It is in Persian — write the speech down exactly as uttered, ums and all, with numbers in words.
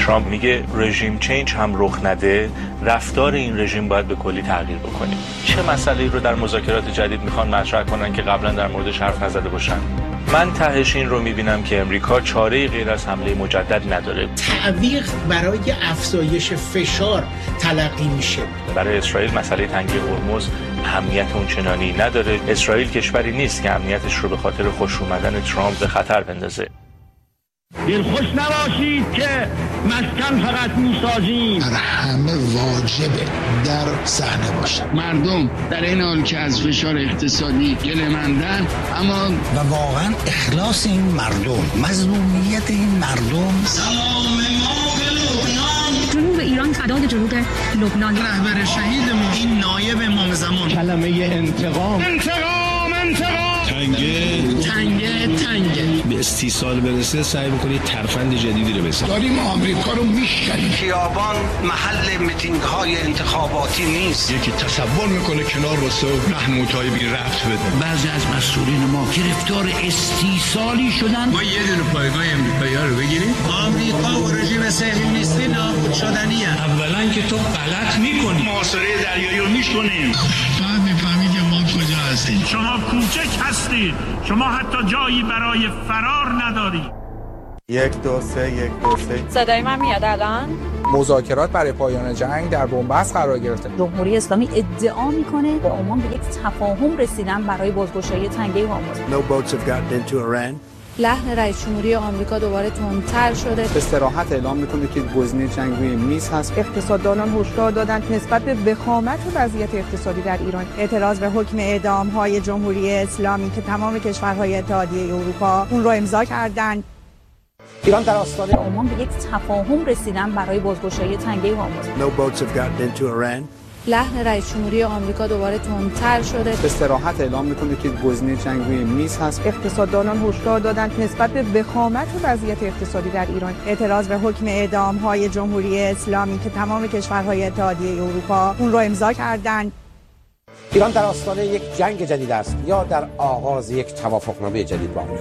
ترامپ میگه رژیم چینج هم رخ نده، رفتار این رژیم باید به کلی تغییر بکنه. چه مسئله‌ای رو در مذاکرات جدید میخوان مطرح کنن که قبلا در موردش حرف نزده باشن؟ من تهش این رو میبینم که امریکا چاره‌ای غیر از حمله مجدد نداره. تعویق برای افزایش فشار تلقی میشه. برای اسرائیل مسئله تنگی هرمز اهمیت اونچنانی نداره. اسرائیل کشوری نیست که امنیتش رو به خاطر خوش اومدن ترامپ به خطر بندازه. دلخوش نباشید که مسکن فقط میسازیم. بر همه واجبه در صحنه باشه. مردم در این حال که از فشار اقتصادی گله‌مندن، اما و واقعا اخلاص این مردم، مظلومیت این مردم. سلام ما به لبنان. جنوب ایران فدای جنوب لبنان. رهبر شهیدمون این نایب امام زمان. کلمه انتقام انتقام انتقام تنگه تنگه تنگه به استیصال برسه، سعی می‌کنید ترفند جدیدی رو بزنید. داریم آمریکا رو میشکنیم. خیابان محل میتینگ‌های انتخاباتی نیست. یکی تصور میکنه کنار واسه محمودهای بی رفت بده. بعضی از مسئولین ما گرفتار استیصالی شدن. ما یه دونه پایگاه امریکایی‌ها رو بگیریم. آمریکا و رژیم صهیونیستی نابود شدنیه. اولا که تو غلط میکنی. محاصره دریایی رو میشکنیم. بعد میفهمید که ما کجا هستیم. شما کوچک هستید. شما حتی جایی برای فرار ندارید. یک دو سه یک دو سه. صدای من میاد الان؟ مذاکرات برای پایان جنگ در بنبست قرار گرفته. جمهوری اسلامی ادعا میکنه با عمان به یک تفاهم رسیدن برای بازگشایی تنگه هرمز. No boats have gotten into Iran. لحن رئیس جمهوری آمریکا دوباره تندتر شده. به صراحت اعلام میکنه که گزینه جنگ روی میز هست. اقتصاددانان هشدار دادند نسبت به وخامت و وضعیت اقتصادی در ایران اعتراض به حکم اعدام‌های جمهوری اسلامی که تمام کشورهای اتحادیه اروپا اون رو امضا کردند. ایران در آستانه عمان به یک تفاهم رسیدن برای بازگشایی تنگه هرمز. No boats have gotten into Iran. لحن رئیس جمهوری آمریکا دوباره تندتر شده. به صراحت اعلام میکنه که گزینه جنگ روی میز هست. اقتصاددانان هشدار دادند نسبت به وخامت و وضعیت اقتصادی در ایران اعتراض به حکم اعدام‌های جمهوری اسلامی که تمام کشورهای اتحادیه اروپا اون رو امضا کردند. ایران در آستانه یک جنگ جدید است یا در آغاز یک توافقنامه جدید با آمریکا.